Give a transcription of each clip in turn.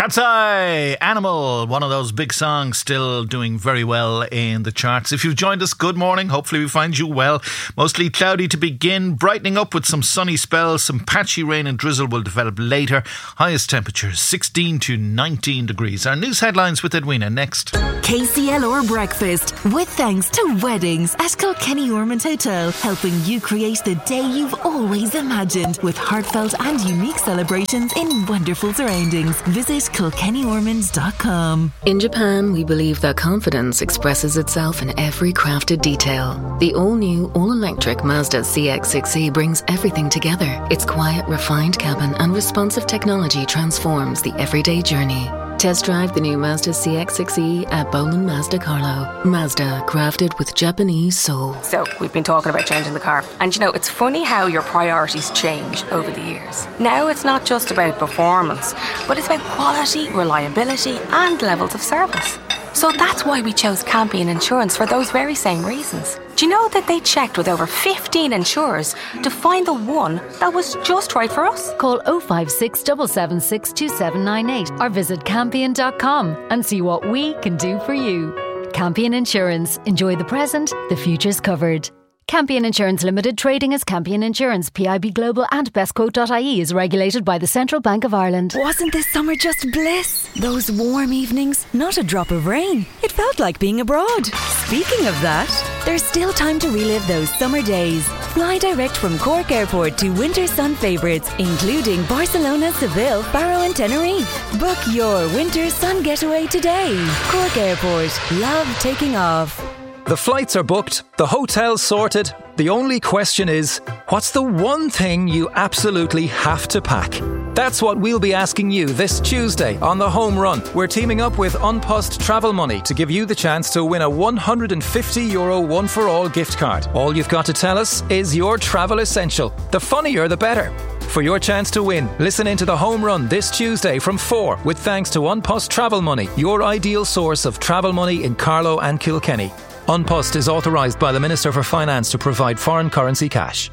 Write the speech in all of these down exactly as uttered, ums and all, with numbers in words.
Cat's Eye, Animal, one of those big songs still doing very well in the charts. If you've joined us, good morning. Hopefully we find you well. Mostly cloudy to begin, brightening up with some sunny spells. Some patchy rain and drizzle will develop later. Highest temperatures sixteen to nineteen degrees. Our news headlines with Edwina next. K C L R Breakfast, with thanks to Weddings at Kilkenny Ormond Hotel, helping you create the day you've always imagined with heartfelt and unique celebrations in wonderful surroundings. Visit kilkenny ormonds dot com. In Japan, we believe that confidence expresses itself in every crafted detail. The all-new, all-electric Mazda C X six E brings everything together. Its quiet, refined cabin and responsive technology transforms the everyday journey. Test drive the new Mazda C X six E at Bowman Mazda Carlo. Mazda, crafted with Japanese soul. So, we've been talking about changing the car. And you know, it's funny how your priorities change over the years. Now it's not just about performance, but it's about quality, reliability and levels of service. So that's why we chose Campion Insurance for those very same reasons. Do you know that they checked with over fifteen insurers to find the one that was just right for us? Call oh five six, seven seven six, two seven nine eight or visit campion dot com and see what we can do for you. Campion Insurance. Enjoy the present, the future's covered. Campion Insurance Limited, trading as Campion Insurance, P I B Global and bestquote dot I E is regulated by the Central Bank of Ireland. Wasn't this summer just bliss? Those warm evenings, not a drop of rain. It felt like being abroad. Speaking of that, there's still time to relive those summer days. Fly direct from Cork Airport to winter sun favourites, including Barcelona, Seville, Faro and Tenerife. Book your winter sun getaway today. Cork Airport. Love taking off. The flights are booked, the hotel's sorted. The only question is, what's the one thing you absolutely have to pack? That's what we'll be asking you this Tuesday on The Home Run. We're teaming up with An Post Travel Money to give you the chance to win a one hundred fifty euro one-for-all gift card. All you've got to tell us is your travel essential. The funnier the better. For your chance to win, listen into The Home Run this Tuesday from four with thanks to An Post Travel Money, your ideal source of travel money in Carlow and Kilkenny. An Post is authorised by the Minister for Finance to provide foreign currency cash.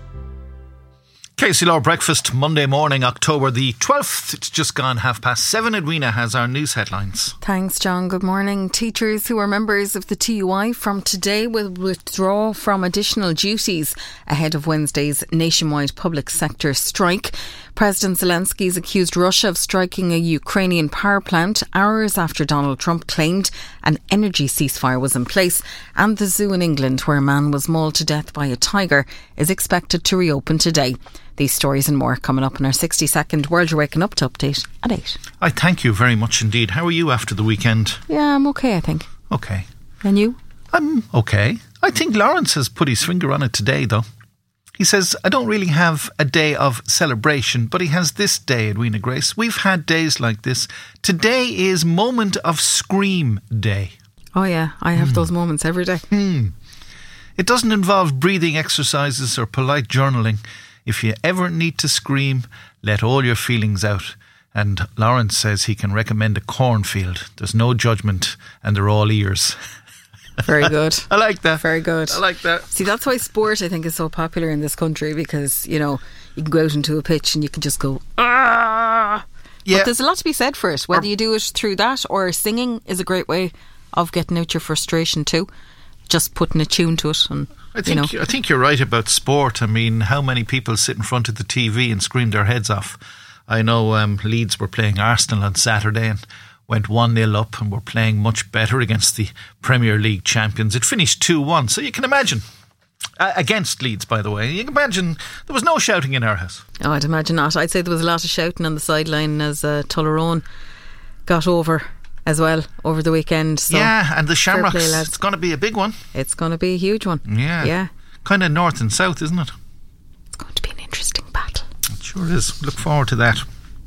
K C L R Breakfast, Monday morning, October the twelfth. It's just gone half past seven. Edwina has our news headlines. Thanks, John. Good morning. Teachers who are members of the T U I from today will withdraw from additional duties ahead of Wednesday's nationwide public sector strike. President Zelensky has accused Russia of striking a Ukrainian power plant hours after Donald Trump claimed an energy ceasefire was in place. And the zoo in England, where a man was mauled to death by a tiger, is expected to reopen today. These stories and more coming up in our sixty second World You're Waking Up to update at eight. I thank you very much indeed. How are you after the weekend? Yeah, I'm okay, I think. Okay. And you? I'm okay. I think Lawrence has put his finger on it today, though. He says, I don't really have a day of celebration, but he has this day, Edwina Grace. We've had days like this. Today is Moment of Scream Day. Oh yeah, I have mm. those moments every day. Mm. It doesn't involve breathing exercises or polite journaling. If you ever need to scream, let all your feelings out. And Lawrence says he can recommend a cornfield. There's no judgment and they're all ears. Very good. I like that. Very good. I like that. See, that's why sport, I think, is so popular in this country, because, you know, you can go out into a pitch and you can just go, ah. Yeah. But there's a lot to be said for it. Whether you do it through that or singing is a great way of getting out your frustration too. Just putting a tune to it. And I think, you know. I think you're right about sport. I mean, how many people sit in front of the T V and scream their heads off? I know um, Leeds were playing Arsenal on Saturday and went one nil up and were playing much better against the Premier League champions. It finished two one, so you can imagine. Uh, against Leeds, by the way. You can imagine there was no shouting in our house. Oh, I'd imagine not. I'd say there was a lot of shouting on the sideline as uh, Tullaroan got over as well over the weekend. So yeah, and the Shamrocks, play, it's going to be a big one. It's going to be a huge one. Yeah. Yeah. Kind of north and south, isn't it? It's going to be an interesting battle. It sure is. Look forward to that.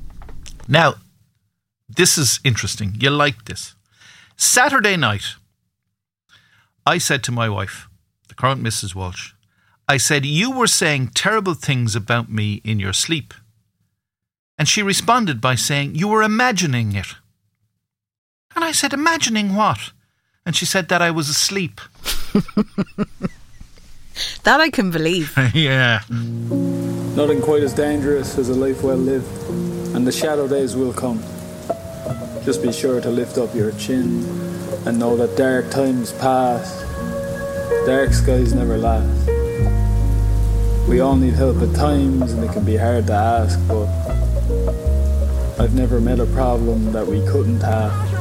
Now, this is interesting. You'll like this. Saturday night, I said to my wife, the current Missus Walsh, I said, you were saying terrible things about me in your sleep. And she responded by saying, you were imagining it. And I said, imagining what? And she said that I was asleep. That I can believe. Yeah. Nothing quite as dangerous as a life well lived, and the shadow days will come. Just be sure to lift up your chin and know that dark times pass. Dark skies never last. We all need help at times and it can be hard to ask, but I've never met a problem that we couldn't have.